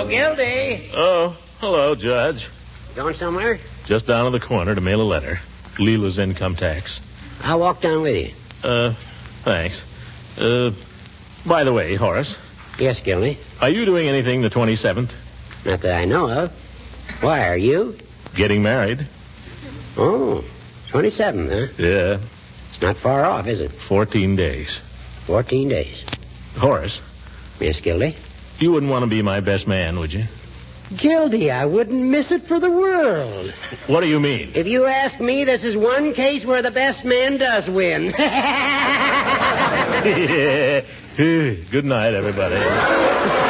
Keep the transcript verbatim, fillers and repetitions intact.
Oh, Gildy. Oh, hello, Judge. Going somewhere? Just down to the corner to mail a letter. Leela's income tax. I'll walk down with you. Uh, thanks. Uh, by the way, Horace. Yes, Gildy. Are you doing anything the twenty-seventh? Not that I know of. Why, are you? Getting married. Oh, twenty-seventh, huh? Yeah. It's not far off, is it? Fourteen days. Fourteen days. Horace. Yes, Gildy? You wouldn't want to be my best man, would you? Gildy, I wouldn't miss it for the world. What do you mean? If you ask me, this is one case where the best man does win. Yeah. Good night, everybody.